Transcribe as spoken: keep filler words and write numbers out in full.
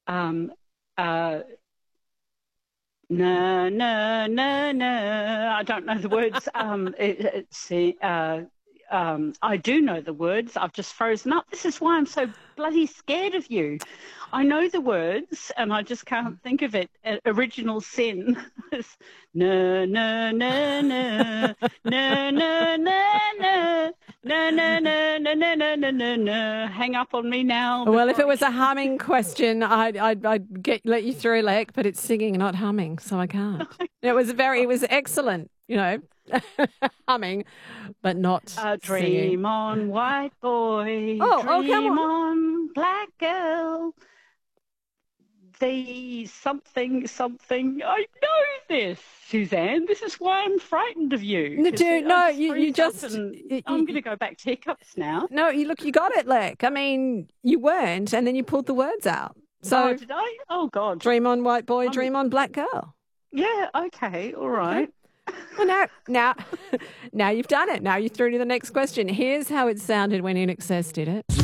Um, uh, no, no, no, no. I don't know the words. Um, it, it's uh, um, I do know the words. I've just frozen up. This is why I'm so bloody scared of you. I know the words, and I just can't think of it. Uh, original sin. No, no, no, no, no, no, no, no. No, no, no, no, no, no, no, no, no. Hang up on me now. Well, if before it was I- a humming question, I'd, I'd, I'd get let you through, Lek, but it's singing, not humming, so I can't. It was very, it was excellent, you know, humming, but not Uh, singing. dream on, white boy. Oh, oh, dream come on. on, black girl. The something, something. I know this, Suzanne. This is why I'm frightened of you. No, 'cause dude, I no, you, freeze you up just. and you- I'm you- going to go back to hiccups now. No, you look, you got it, Lek. I mean, you weren't, and then you pulled the words out. So, Oh, did I? Oh, God. dream on, white boy, I'm- dream on, black girl. Yeah, okay, all right. Well, now, now, now you've done it. Now you're through to the next question. Here's how it sounded when INXS did it.